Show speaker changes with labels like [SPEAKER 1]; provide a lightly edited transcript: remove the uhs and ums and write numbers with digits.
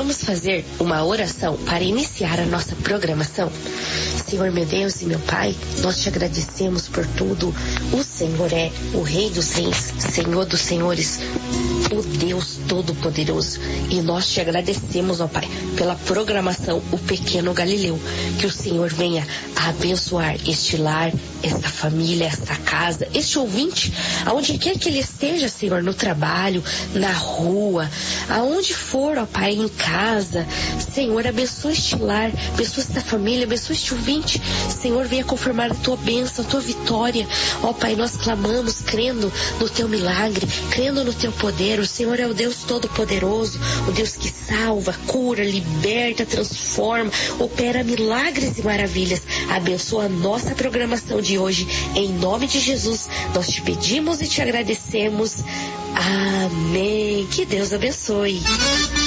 [SPEAKER 1] vamos fazer uma oração para iniciar a nossa programação. Senhor meu Deus e meu Pai, nós te agradecemos por tudo. O Senhor é o Rei dos Reis, Senhor dos Senhores, o Deus Todo-Poderoso. E nós te agradecemos, ó Pai, pela programação O Pequeno Galileu. Que o Senhor venha a abençoar este lar, esta família, esta casa, este ouvinte, aonde quer que ele esteja, Senhor, no trabalho, na rua, aonde for, ó Pai, em casa. Senhor, abençoa este lar, abençoa esta família, abençoa este ouvinte. Senhor, venha confirmar a tua bênção, a tua vitória. Ó Pai, nós clamamos crendo no teu milagre, crendo no teu poder. O Senhor é o Deus Todo-Poderoso, o Deus que salva, cura, liberta, transforma, opera milagres e maravilhas. Abençoa a nossa programação de hoje. Em nome de Jesus, nós te pedimos e te agradecemos. Amém. Que Deus abençoe.